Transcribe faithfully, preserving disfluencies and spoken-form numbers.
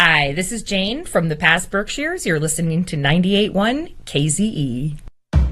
Hi, this is Jane from the past Berkshires. You're listening to ninety-eight point one K Z E.